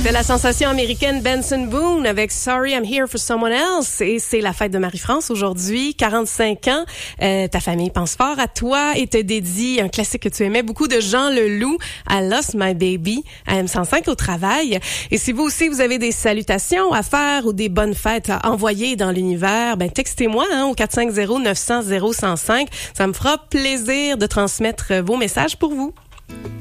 C'était la sensation américaine Benson Boone avec Sorry I'm Here for Someone Else. Et c'est la fête de Marie-France aujourd'hui, 45 ans. Ta famille pense fort à toi et te dédie un classique que tu aimais beaucoup de Jean Leloup, I Lost My Baby, à M105 au travail. Et si vous aussi, vous avez des salutations à faire ou des bonnes fêtes à envoyer dans l'univers, textez-moi au 450-900-0105. Ça me fera plaisir de transmettre vos messages pour vous.